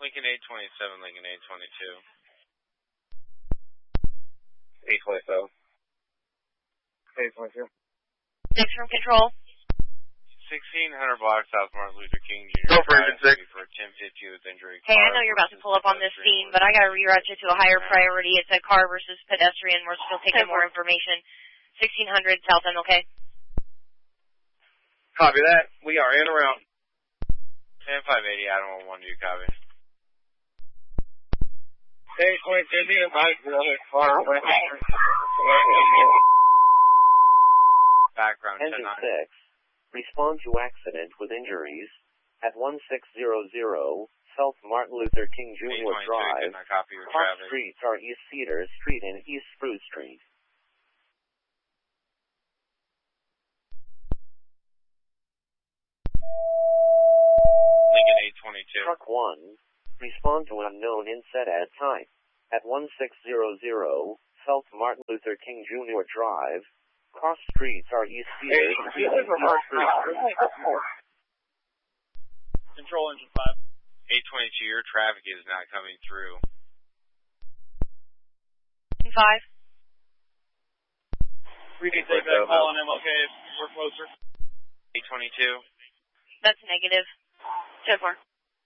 Lincoln 827, Lincoln 822. 827. 822. 6 from control. 1600 block South Martin Luther King Jr. Go for engine 6. For 1050 with injury. Hey, I know you're about to pull up on this scene, but I got to reroute you to a higher priority. It's a car versus pedestrian. We're still taking more information. 1600 South MLK. Copy that. We are in around. 10580, Adam 112, copy. 822, be advised, another car. Background Engine 6. Respond to accident with injuries at 1600 South Martin Luther King Jr. Drive. Cross streets are East Cedar Street and East Spruce Street. Lincoln 822. Truck 1. Respond to unknown inset at type at 1600 South Martin Luther King Jr. Drive. Cross streets are East Cedar Street and East Spruce Street. Control engine 5. 822, your traffic is not coming through. 5. We can take that call on MLK if we're closer. 822. That's negative. 10-4.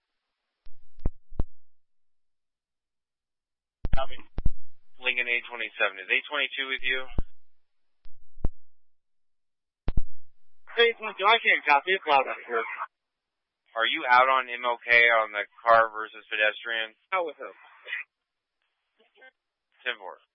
Copy. Lincoln 827. Is 822 with you? 822, I can't copy. It's loud out here. Are you out on MLK on the car versus pedestrian? Out with him. 10-4.